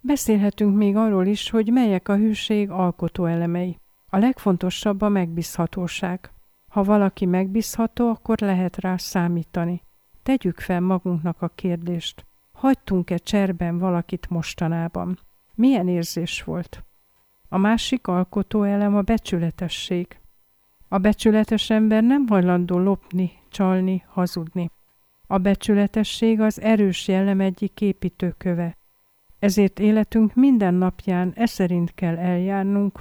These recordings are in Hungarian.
Beszélhetünk még arról is, hogy melyek a hűség alkotó elemei. A legfontosabb a megbízhatóság. Ha valaki megbízható, akkor lehet rá számítani. Tegyük fel magunknak a kérdést. Hagytunk-e cserben valakit mostanában? Milyen érzés volt? A másik alkotó elem a becsületesség. A becsületes ember nem hajlandó lopni, csalni, hazudni. A becsületesség az erős jellem egyik építőköve. Ezért életünk minden napján szerint kell eljárnunk.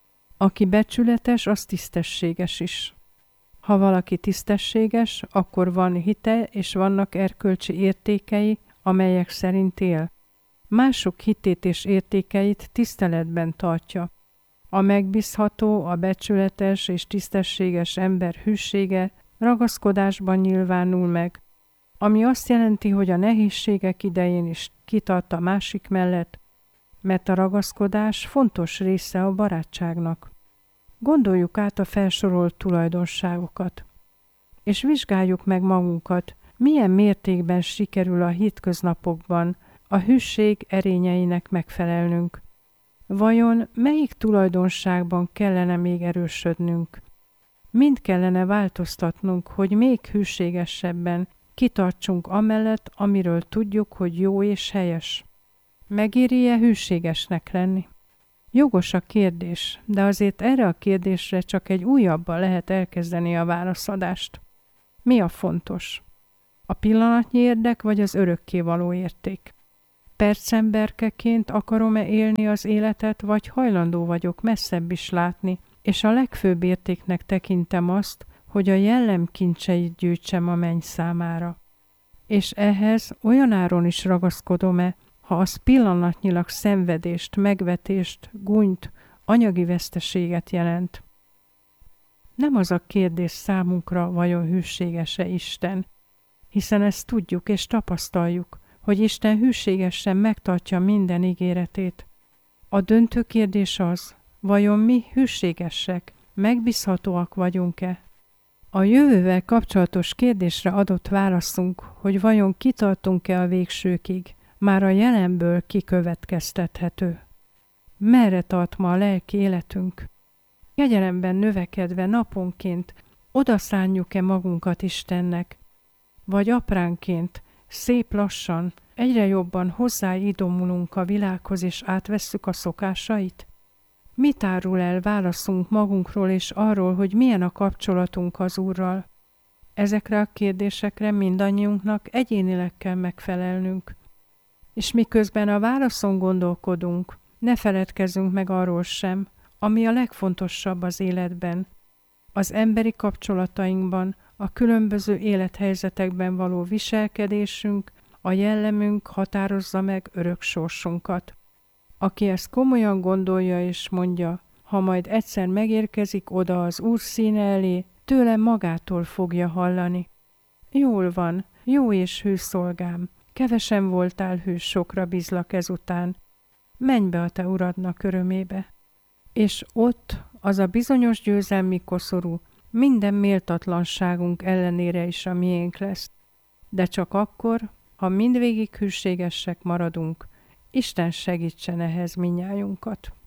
Aki becsületes, az tisztességes is. Ha valaki tisztességes, akkor van hite és vannak erkölcsi értékei, amelyek szerint él. Mások hitét és értékeit tiszteletben tartja. A megbízható, a becsületes és tisztességes ember hűsége ragaszkodásban nyilvánul meg, ami azt jelenti, hogy a nehézségek idején is kitart a másik mellett, mert a ragaszkodás fontos része a barátságnak. Gondoljuk át a felsorolt tulajdonságokat, és vizsgáljuk meg magunkat, milyen mértékben sikerül a hétköznapokban a hűség erényeinek megfelelnünk. Vajon melyik tulajdonságban kellene még erősödnünk? Mind kellene változtatnunk, hogy még hűségesebben kitartsunk amellett, amiről tudjuk, hogy jó és helyes. Megéri-e hűségesnek lenni? Jogos a kérdés, de azért erre a kérdésre csak egy újabbal lehet elkezdeni a válaszadást. Mi a fontos? A pillanatnyi érdek vagy az örökkévaló érték? Percemberkeként akarom-e élni az életet, vagy hajlandó vagyok messzebb is látni, és a legfőbb értéknek tekintem azt, hogy a jellem kincseit gyűjtsem a menny számára. És ehhez olyan áron is ragaszkodom-e, ha az pillanatnyilag szenvedést, megvetést, gúnyt, anyagi veszteséget jelent. Nem az a kérdés számunkra, vajon hűséges-e Isten, hiszen ezt tudjuk és tapasztaljuk, hogy Isten hűségesen megtartja minden ígéretét. A döntő kérdés az, vajon mi hűségesek, megbízhatóak vagyunk-e? A jövővel kapcsolatos kérdésre adott válaszunk, hogy vajon kitartunk-e a végsőkig, már a jelenből kikövetkeztethető. Merre tart ma a lelki életünk? Kegyelemben növekedve naponként odaszánjuk-e magunkat Istennek, vagy apránként, szép lassan, egyre jobban hozzáidomulunk a világhoz és átvesszük a szokásait? Mit árul el válaszunk magunkról és arról, hogy milyen a kapcsolatunk az Úrral? Ezekre a kérdésekre mindannyiunknak egyénileg kell megfelelnünk. És miközben a válaszon gondolkodunk, ne feledkezzünk meg arról sem, ami a legfontosabb az életben. Az emberi kapcsolatainkban, a különböző élethelyzetekben való viselkedésünk, a jellemünk határozza meg örök sorsunkat. Aki ezt komolyan gondolja és mondja, ha majd egyszer megérkezik oda az Úr színe elé, tőle magától fogja hallani. Jól van, jó és hű szolgám, kevesen voltál hűs, sokra bízlak ezután. Menj be a te uradnak örömébe. És ott az a bizonyos győzelmi koszorú minden méltatlanságunk ellenére is a miénk lesz. De csak akkor, ha mindvégig hűségesek maradunk, Isten segítsen ehhez mindnyájunkat.